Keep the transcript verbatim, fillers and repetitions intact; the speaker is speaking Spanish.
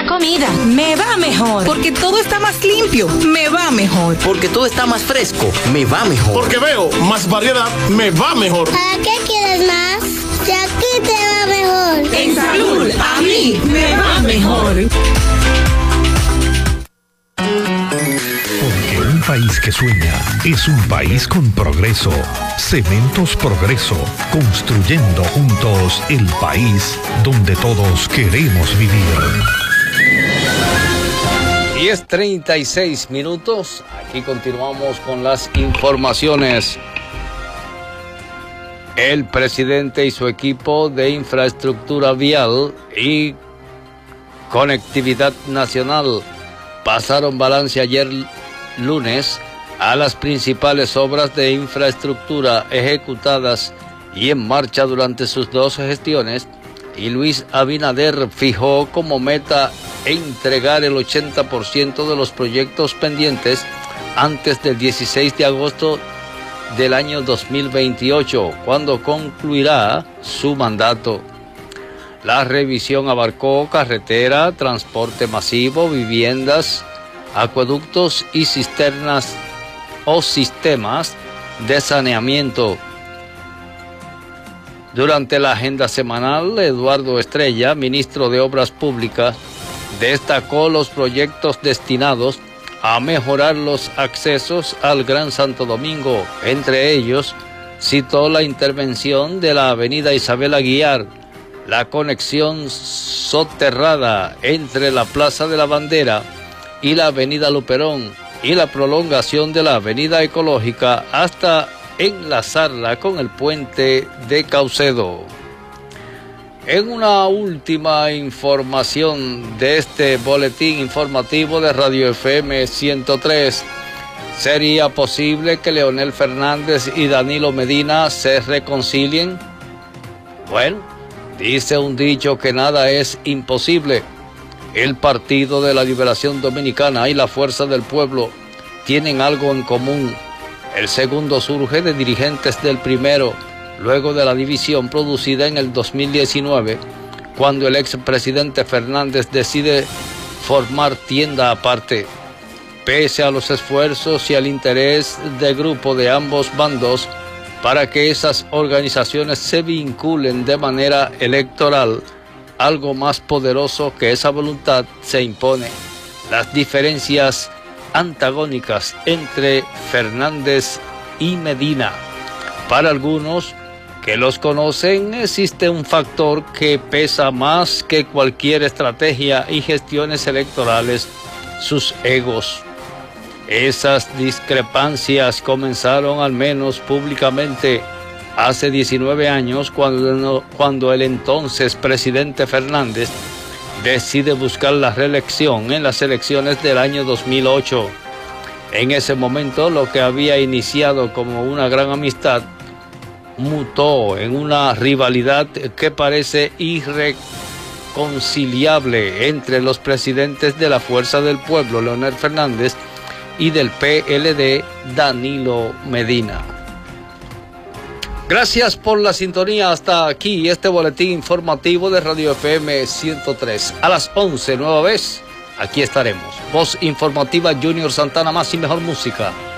la comida me va mejor. Porque todo está más limpio, me va mejor. Porque todo está más fresco, me va mejor. Porque veo más variedad, me va mejor. ¿Para qué quieres más? Si aquí te va mejor. En salud, a mí me va mejor. Porque un país que sueña es un país con progreso. Cementos Progreso, construyendo juntos el país donde todos queremos vivir. diez treinta y seis minutos. Aquí continuamos con las informaciones. El presidente y su equipo de infraestructura vial y conectividad nacional pasaron balance ayer lunes a las principales obras de infraestructura ejecutadas y en marcha durante sus dos gestiones, y Luis Abinader fijó como meta entregar el ochenta por ciento de los proyectos pendientes antes del dieciséis de agosto del año dos mil veintiocho, cuando concluirá su mandato. La revisión abarcó carretera, transporte masivo, viviendas, acueductos y cisternas o sistemas de saneamiento. Durante la agenda semanal, Eduardo Estrella, ministro de Obras Públicas, destacó los proyectos destinados a mejorar los accesos al Gran Santo Domingo. Entre ellos, citó la intervención de la avenida Isabel Aguiar, la conexión soterrada entre la Plaza de la Bandera y la avenida Luperón, y la prolongación de la avenida Ecológica hasta enlazarla con el puente de Caucedo. En una última información de este boletín informativo de Radio F M ciento tres, ¿sería posible que Leonel Fernández y Danilo Medina se reconcilien? Bueno, dice un dicho que nada es imposible. El Partido de la Liberación Dominicana y la Fuerza del Pueblo tienen algo en común. El segundo surge de dirigentes del primero, luego de la división producida en el dos mil diecinueve, cuando el expresidente Fernández decide formar tienda aparte. Pese a los esfuerzos y al interés de grupo de ambos bandos para que esas organizaciones se vinculen de manera electoral, algo más poderoso que esa voluntad se impone: las diferencias antagónicas entre Fernández y Medina. Para algunos que los conocen, existe un factor que pesa más que cualquier estrategia y gestiones electorales: sus egos. Esas discrepancias comenzaron, al menos públicamente, hace diecinueve años, cuando, cuando el entonces presidente Fernández decide buscar la reelección en las elecciones del año dos mil ocho. En ese momento, lo que había iniciado como una gran amistad mutó en una rivalidad que parece irreconciliable entre los presidentes de la Fuerza del Pueblo, Leonel Fernández, y del P L D, Danilo Medina. Gracias por la sintonía. Hasta aquí este boletín informativo de Radio F M ciento tres. A las once, nueva vez, aquí estaremos. Voz informativa Junior Santana, más y mejor música.